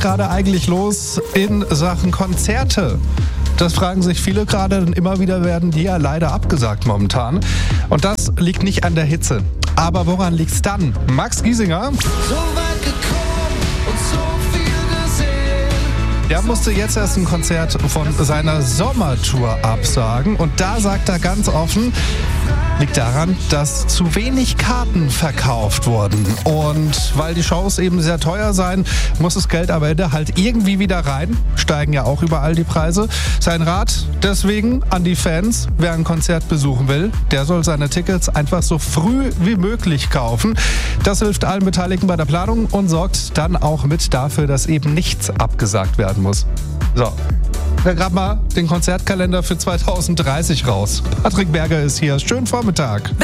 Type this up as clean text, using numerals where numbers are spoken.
gerade eigentlich los in Sachen Konzerte? Das fragen sich viele gerade, denn immer wieder werden die ja leider abgesagt momentan. Und das liegt nicht an der Hitze. Aber woran liegt's dann? Max Giesinger, der musste jetzt erst ein Konzert von seiner Sommertour absagen. Und da sagt er ganz offen, liegt daran, dass zu wenig Karten verkauft wurden. Und weil die Shows eben sehr teuer seien, muss das Geld am Ende halt irgendwie wieder rein. Steigen ja auch überall die Preise. Sein Rat deswegen an die Fans, wer ein Konzert besuchen will, der soll seine Tickets einfach so früh wie möglich kaufen. Das hilft allen Beteiligten bei der Planung und sorgt dann auch mit dafür, dass eben nichts abgesagt werden muss. So. Wir graben mal den Konzertkalender für 2030 raus. Patrick Berger ist hier. Schönen Vormittag.